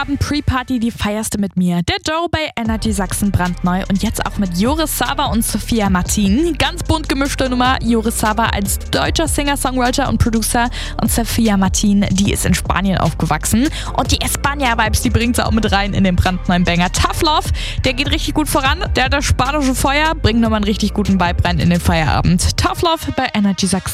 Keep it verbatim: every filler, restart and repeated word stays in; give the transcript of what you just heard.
Feierabend Pre-Party, die feierst du mit mir. Der Joe bei Energy Sachsen brandneu und jetzt auch mit Joris Sava und Sophia Martin. Ganz bunt gemischte Nummer. Joris Sava als deutscher Singer, Songwriter und Producer und Sophia Martin, die ist in Spanien aufgewachsen. Und die España-Vibes, die bringt sie auch mit rein in den brandneuen Banger. Tough Love, der geht richtig gut voran. Der hat das spanische Feuer, bringt nochmal einen richtig guten Vibe rein in den Feierabend. Tough Love bei Energy Sachsen.